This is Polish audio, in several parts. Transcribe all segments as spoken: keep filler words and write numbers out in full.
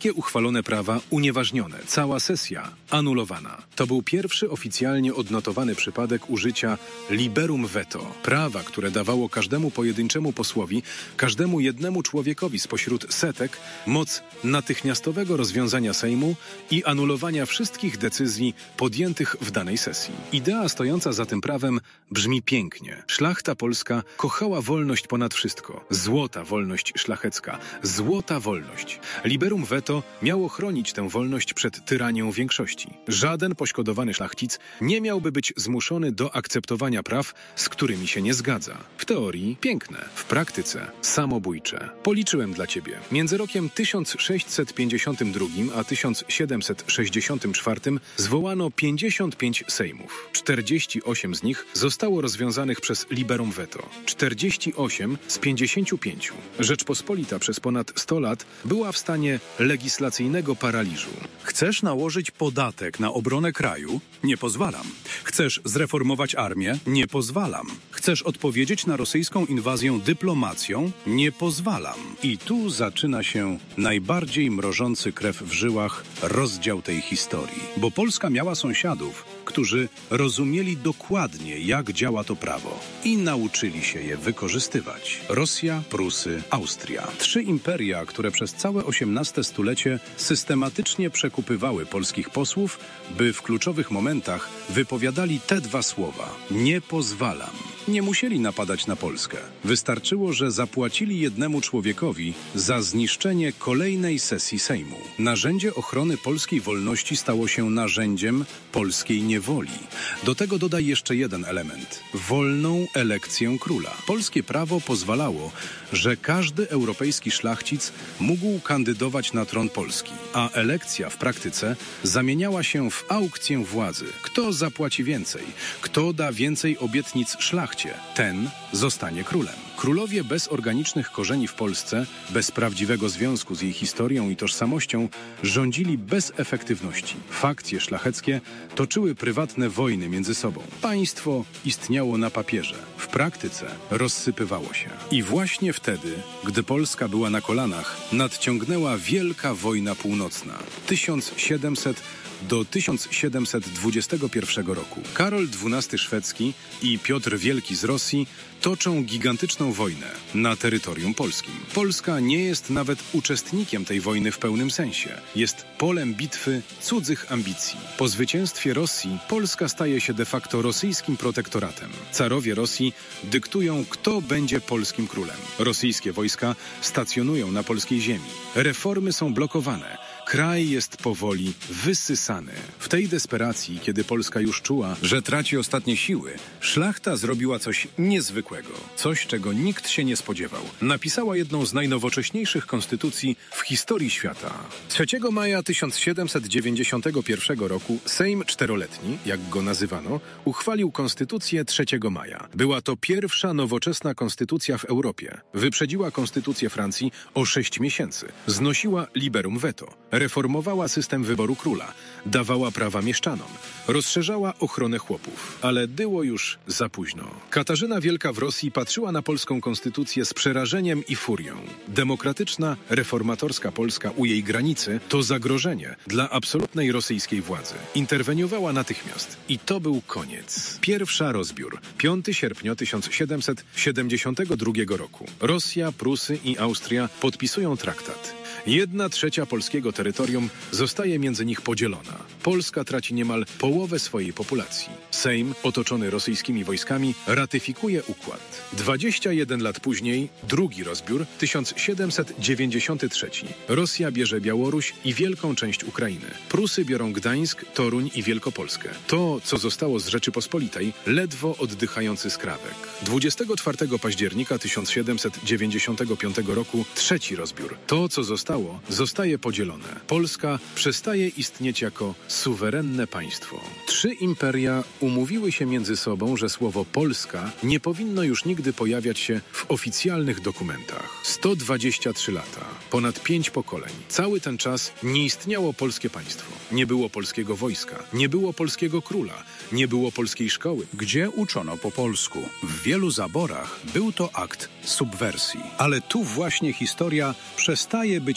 Wszystkie uchwalone prawa unieważnione, cała sesja anulowana. To był pierwszy oficjalnie odnotowany przypadek użycia liberum veto, prawa, które dawało każdemu pojedynczemu posłowi, każdemu jednemu człowiekowi spośród setek moc natychmiastowego rozwiązania Sejmu i anulowania wszystkich decyzji podjętych w danej sesji. Idea stojąca za tym prawem brzmi pięknie. Szlachta polska kochała wolność ponad wszystko. Złota wolność szlachecka. Złota wolność. Liberum veto miało chronić tę wolność przed tyranią większości. Żaden poszkodowany szlachcic nie miałby być zmuszony do akceptowania praw, z którymi się nie zgadza. W teorii piękne, w praktyce samobójcze. Policzyłem dla ciebie. Między rokiem tysiąc sześćset pięćdziesiątym drugim a tysiąc siedemset sześćdziesiątym czwartym zwołano pięćdziesiąt pięć sejmów. czterdzieści osiem z nich zostało rozwiązanych przez liberum veto. czterdzieści osiem z pięćdziesięciu pięciu. Rzeczpospolita przez ponad sto lat była w stanie legislacyjnego paraliżu. Chcesz nałożyć podatek na obronę kraju? Nie pozwalam. Chcesz zreformować armię? Nie pozwalam. Chcesz odpowiedzieć na rosyjską inwazję dyplomacją? Nie pozwalam. I tu zaczyna się najbardziej mrożący krew w żyłach rozdział tej historii. Bo Polska miała sąsiadów, którzy rozumieli dokładnie, jak działa to prawo i nauczyli się je wykorzystywać. Rosja, Prusy, Austria. Trzy imperia, które przez całe osiemnaste stulecie systematycznie przekupywały polskich posłów, by w kluczowych momentach wypowiadali te dwa słowa. Nie pozwalam. Nie musieli napadać na Polskę. Wystarczyło, że zapłacili jednemu człowiekowi za zniszczenie kolejnej sesji Sejmu. Narzędzie ochrony polskiej wolności stało się narzędziem polskiej niewoli. Do tego dodaj jeszcze jeden element. Wolną elekcję króla. Polskie prawo pozwalało, że każdy europejski szlachcic mógł kandydować na tron Polski, a elekcja w praktyce zamieniała się w aukcję władzy. Kto zapłaci więcej? Kto da więcej obietnic szlachcie? Ten zostanie królem. Królowie bez organicznych korzeni w Polsce, bez prawdziwego związku z jej historią i tożsamością, rządzili bez efektywności. Fakcje szlacheckie toczyły prywatne wojny między sobą. Państwo istniało na papierze. W praktyce rozsypywało się. I właśnie wtedy, gdy Polska była na kolanach, nadciągnęła Wielka Wojna Północna. tysiąc siedemset do tysiąc siedemset dwudziestego pierwszego roku. Karol dwunasty szwedzki i Piotr Wielki z Rosji toczą gigantyczną wojnę na terytorium polskim. Polska nie jest nawet uczestnikiem tej wojny w pełnym sensie. Jest polem bitwy cudzych ambicji. Po zwycięstwie Rosji Polska staje się de facto rosyjskim protektoratem. Carowie Rosji dyktują, kto będzie polskim królem. Rosyjskie wojska stacjonują na polskiej ziemi. Reformy są blokowane. Kraj jest powoli wysysany. W tej desperacji, kiedy Polska już czuła, że traci ostatnie siły, szlachta zrobiła coś niezwykłego. Coś, czego nikt się nie spodziewał. Napisała jedną z najnowocześniejszych konstytucji w historii świata. trzeciego maja tysiąc siedemset dziewięćdziesiątego pierwszego roku Sejm Czteroletni, jak go nazywano, uchwalił konstytucję trzeciego maja. Była to pierwsza nowoczesna konstytucja w Europie. Wyprzedziła konstytucję Francji o sześć miesięcy. Znosiła liberum veto. Reformowała system wyboru króla, dawała prawa mieszczanom, rozszerzała ochronę chłopów. Ale było już za późno. Katarzyna Wielka w Rosji patrzyła na polską konstytucję z przerażeniem i furią. Demokratyczna, reformatorska Polska u jej granicy to zagrożenie dla absolutnej rosyjskiej władzy. Interweniowała natychmiast. I to był koniec. Pierwsza rozbiór. piątego sierpnia tysiąc siedemset siedemdziesiątego drugiego roku. Rosja, Prusy i Austria podpisują traktat. Jedna trzecia polskiego terytorium zostaje między nich podzielona. Polska traci niemal połowę swojej populacji. Sejm, otoczony rosyjskimi wojskami, ratyfikuje układ. dwadzieścia jeden lat później, drugi rozbiór, tysiąc siedemset dziewięćdziesiąty trzeci. Rosja bierze Białoruś i wielką część Ukrainy. Prusy biorą Gdańsk, Toruń i Wielkopolskę. To, co zostało z Rzeczypospolitej, ledwo oddychający skrawek. dwudziestego czwartego października tysiąc siedemset dziewięćdziesiątego piątego roku, trzeci rozbiór. To, co zostało, zostaje podzielone. Polska przestaje istnieć jako suwerenne państwo. Trzy imperia umówiły się między sobą, że słowo Polska nie powinno już nigdy pojawiać się w oficjalnych dokumentach. sto dwadzieścia trzy lata, ponad pięć pokoleń. Cały ten czas nie istniało polskie państwo. Nie było polskiego wojska, nie było polskiego króla, nie było polskiej szkoły. Gdzie uczono po polsku? W wielu zaborach był to akt subwersji. Ale tu właśnie historia przestaje być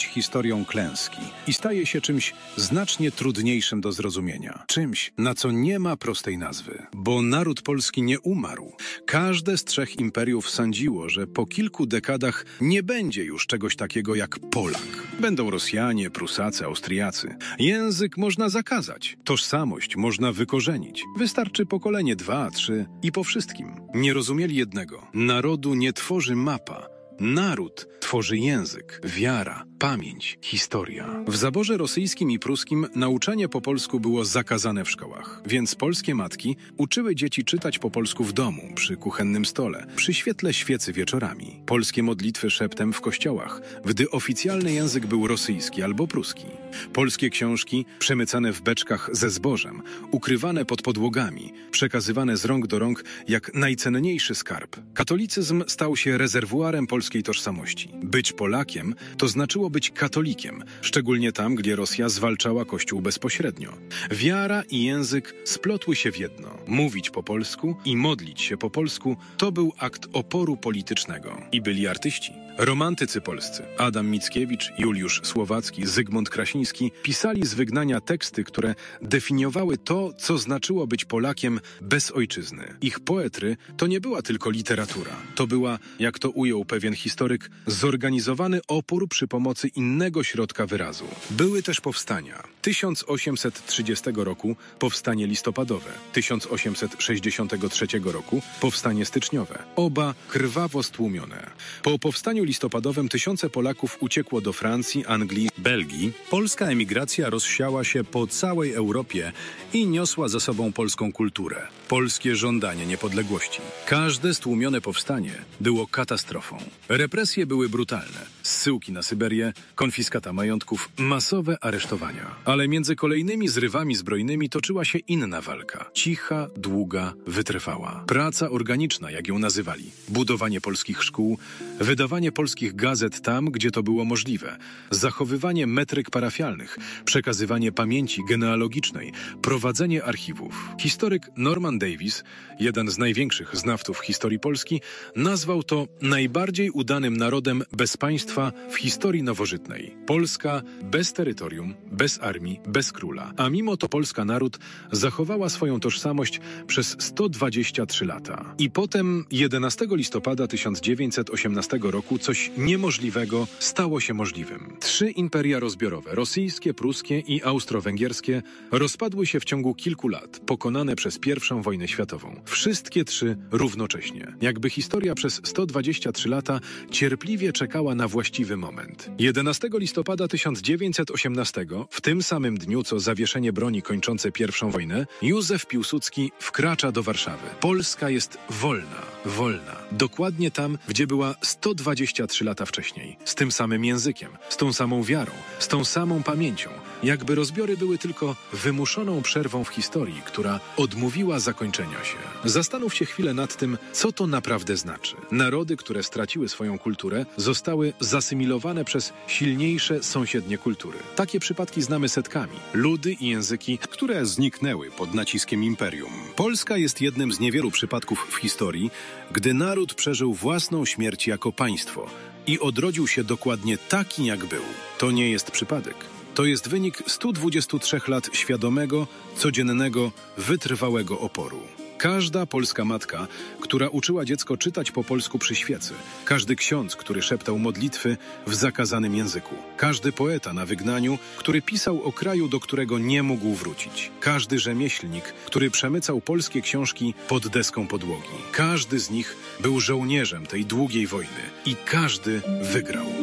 historią klęski i staje się czymś znacznie trudniejszym do zrozumienia. Czymś, na co nie ma prostej nazwy. Bo naród polski nie umarł. Każde z trzech imperiów sądziło, że po kilku dekadach nie będzie już czegoś takiego jak Polak. Będą Rosjanie, Prusacy, Austriacy. Język można zakazać. Tożsamość można wykorzenić. Wystarczy pokolenie dwa, trzy i po wszystkim. Nie rozumieli jednego. Narodu nie tworzy mapa. Naród tworzy język, wiara, pamięć, historia. W zaborze rosyjskim i pruskim nauczanie po polsku było zakazane w szkołach, więc polskie matki uczyły dzieci czytać po polsku w domu, przy kuchennym stole, przy świetle świecy wieczorami. Polskie modlitwy szeptem w kościołach, gdy oficjalny język był rosyjski albo pruski. Polskie książki przemycane w beczkach ze zbożem, ukrywane pod podłogami, przekazywane z rąk do rąk jak najcenniejszy skarb. Katolicyzm stał się rezerwuarem polskiej tożsamości. Być Polakiem to znaczyło być katolikiem, szczególnie tam, gdzie Rosja zwalczała Kościół bezpośrednio. Wiara i język splotły się w jedno. Mówić po polsku i modlić się po polsku to był akt oporu politycznego. I byli artyści. Romantycy polscy, Adam Mickiewicz, Juliusz Słowacki, Zygmunt Krasiński, pisali z wygnania teksty, które definiowały to, co znaczyło być Polakiem bez ojczyzny. Ich poetry to nie była tylko literatura. To była, jak to ujął pewien historyk, zorganizowany opór przy pomocy innego środka wyrazu. Były też powstania. tysiąc osiemset trzydziestego roku powstanie listopadowe, tysiąc osiemset sześćdziesiątego trzeciego roku powstanie styczniowe. Oba krwawo stłumione. Po powstaniu listopadowym tysiące Polaków uciekło do Francji, Anglii, Belgii. Polska emigracja rozsiała się po całej Europie i niosła za sobą polską kulturę, polskie żądanie niepodległości. Każde stłumione powstanie było katastrofą. Represje były brutalne. Zsyłki na Syberię, konfiskata majątków, masowe aresztowania. Ale między kolejnymi zrywami zbrojnymi toczyła się inna walka. Cicha, długa, wytrwała. Praca organiczna, jak ją nazywali. Budowanie polskich szkół, wydawanie polskich gazet tam, gdzie to było możliwe. Zachowywanie metryk parafialnych, przekazywanie pamięci genealogicznej, prowadzenie archiwów. Historyk Norman Davies, jeden z największych znawców historii Polski, nazwał to najbardziej udanym narodem bez państwa w historii nowożytnej. Polska bez terytorium, bez armii, bez króla. A mimo to polska naród zachowała swoją tożsamość przez sto dwadzieścia trzy lata. I potem jedenastego listopada tysiąc dziewięćset osiemnastego roku coś niemożliwego stało się możliwym. Trzy imperia rozbiorowe, rosyjskie, pruskie i austro-węgierskie, rozpadły się w ciągu kilku lat, pokonane przez pierwszą wojnę światową. Wszystkie trzy równocześnie. Jakby historia przez sto dwadzieścia trzy lata cierpliwie czekała na właściwy moment. jedenastego listopada tysiąc dziewięćset osiemnastego, w tym samym dniu co zawieszenie broni kończące pierwszą wojnę, Józef Piłsudski wkracza do Warszawy. Polska jest wolna, wolna. Dokładnie tam, gdzie była sto dwadzieścia trzy lata wcześniej. Z tym samym językiem, z tą samą wiarą, z tą samą pamięcią. Jakby rozbiory były tylko wymuszoną przerwą w historii, która odmówiła zakończenia się. Zastanów się chwilę nad tym, co to naprawdę znaczy. Narody, które straciły swoją kulturę, zostały zasymilowane przez silniejsze sąsiednie kultury. Takie przypadki znamy setkami. Ludy i języki, które zniknęły pod naciskiem imperium. Polska jest jednym z niewielu przypadków w historii, gdy naród przeżył własną śmierć jako państwo i odrodził się dokładnie taki, jak był. To nie jest przypadek. To jest wynik stu dwudziestu trzech lat świadomego, codziennego, wytrwałego oporu. Każda polska matka, która uczyła dziecko czytać po polsku przy świecy, każdy ksiądz, który szeptał modlitwy w zakazanym języku, każdy poeta na wygnaniu, który pisał o kraju, do którego nie mógł wrócić, każdy rzemieślnik, który przemycał polskie książki pod deską podłogi. Każdy z nich był żołnierzem tej długiej wojny i każdy wygrał.